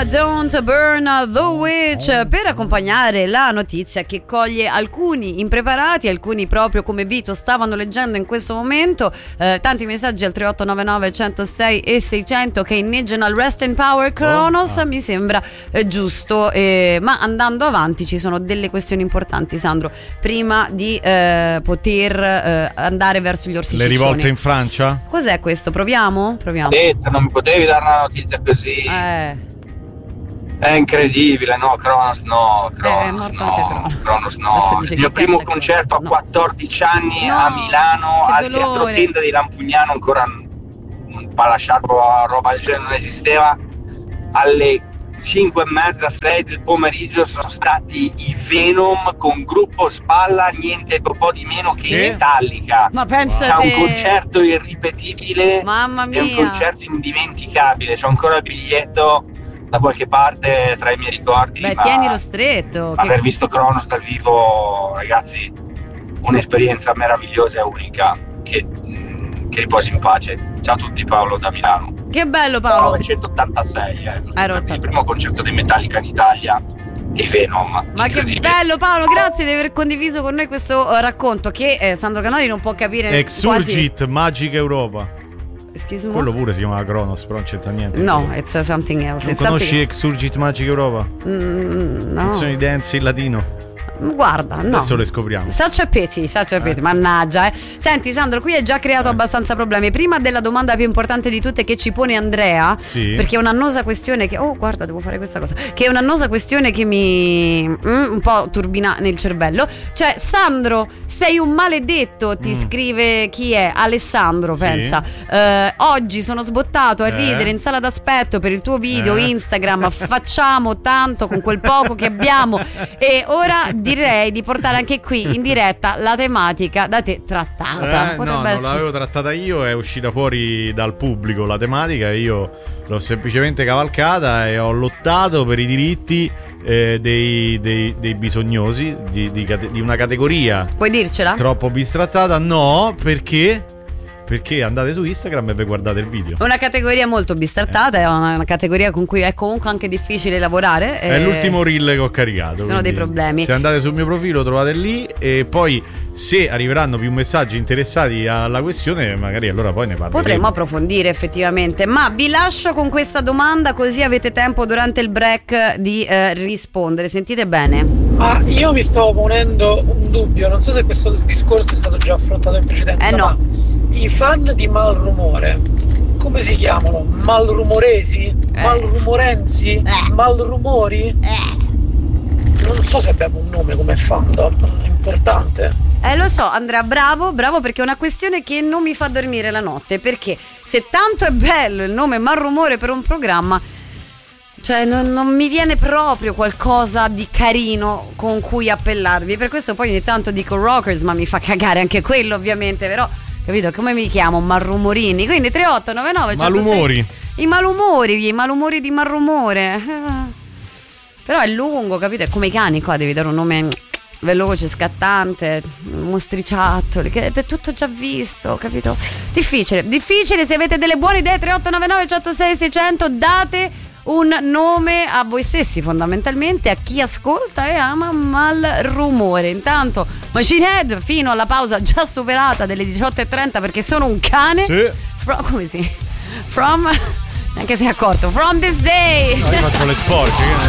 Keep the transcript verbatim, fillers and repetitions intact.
Don't Burn the Witch per accompagnare la notizia che coglie alcuni impreparati, alcuni proprio come Vito stavano leggendo in questo momento. Eh, tanti messaggi al tre otto nove nove uno zero sei e seicento che inneggiano al Rest in Power Kronos. Oh, ah. Mi sembra eh, giusto, eh, ma andando avanti ci sono delle questioni importanti, Sandro, prima di eh, poter eh, andare verso gli orsi le ciccioni. Rivolte in Francia? Cos'è questo? Proviamo? Proviamo. Detto, non mi potevi dare una notizia così. Eh. È incredibile, no? Kronos no, Kronos eh, no, Kronos no. Il mio primo concerto a quattordici anni no, a Milano, al Teatro Tenda di Lampugnano, ancora un palasciarpo a roba del genere non esisteva. Alle cinque e mezza, sei del pomeriggio sono stati i Venom con gruppo Spalla, niente po' di meno che, che? Metallica. Ma pensa C'è te. un concerto irripetibile, mamma mia, è un concerto indimenticabile. C'ho ancora il biglietto da qualche parte tra i miei ricordi. Beh, tienilo stretto. Aver che... visto Kronos dal vivo, ragazzi, un'esperienza meravigliosa e unica che, che riposi in pace. Ciao a tutti, Paolo da Milano. Che bello, Paolo. millenovecentottantasei, eh, il il primo concerto di Metallica in Italia, i Venom. Ma che bello, Paolo, grazie di aver condiviso con noi questo uh, racconto che eh, Sandro Canali non può capire. Exurgit, quasi... Magica Europa. Excuse me? Quello pure si chiama Kronos, però non c'entra niente. No, it's uh, something else. Non it's conosci something... Exurgit Magic Europa? Mm, no. Canzoni dance in latino. Guarda, no. Adesso le scopriamo. Such a pity, such a pity, eh. Mannaggia, eh. Senti, Sandro, qui hai già creato eh. abbastanza problemi. Prima della domanda più importante di tutte che ci pone Andrea, sì. Perché è un'annosa questione che... Oh, guarda, devo fare questa cosa. Che è un'annosa questione che mi... Mm, un po' turbina nel cervello. Cioè, Sandro, sei un maledetto, ti mm. scrive chi è? Alessandro, sì. Pensa. Eh, oggi sono sbottato a eh. ridere in sala d'aspetto per il tuo video eh. Instagram. Facciamo tanto con quel poco che abbiamo. E ora... direi di portare anche qui in diretta la tematica da te trattata. Eh, no, non essere... l'avevo trattata io, è uscita fuori dal pubblico la tematica e io l'ho semplicemente cavalcata e ho lottato per i diritti eh, dei, dei, dei bisognosi di, di, di una categoria. Puoi dircela? Troppo bistrattata? No, perché... Perché andate su Instagram e vi guardate il video. Una categoria molto bistrattata, eh. È una, una categoria con cui è comunque anche difficile lavorare. È eh, l'ultimo reel che ho caricato. Ci sono dei problemi. Se andate sul mio profilo trovate lì e poi se arriveranno più messaggi interessati alla questione magari allora poi ne parleremo. Potremmo approfondire effettivamente. Ma vi lascio con questa domanda così avete tempo durante il break di eh, rispondere. Sentite bene. Ah, io mi stavo ponendo un dubbio. Non so se questo discorso è stato già affrontato in precedenza. Eh no. Ma i fan di Malrumore come si chiamano? Malrumoresi? Eh. Malrumorensi? Eh. Malrumori? Eh. Non so se abbiamo un nome come fandom, è importante. Eh lo so Andrea, bravo, bravo perché è una questione che non mi fa dormire la notte. Perché se tanto è bello il nome Malrumore per un programma, cioè non, non mi viene proprio qualcosa di carino con cui appellarvi. Per questo poi ogni tanto dico Rockers, ma mi fa cagare anche quello ovviamente. Però capito come mi chiamo? Malrumorini. Quindi tre otto nove nove Malumori. I malumori, i malumori di Malrumore. Però è lungo, capito? È come i cani qua, devi dare un nome veloce, scattante, mostriciattoli, che è tutto già visto, capito? Difficile, difficile. Se avete delle buone idee tre otto nove nove uno zero sei seicento date un nome a voi stessi, fondamentalmente a chi ascolta e ama Malrumore. Intanto Machine Head fino alla pausa già superata delle diciotto e trenta perché sono un cane. Sì. From, come si? From anche se è accorto. From this day. No, io faccio le sporche.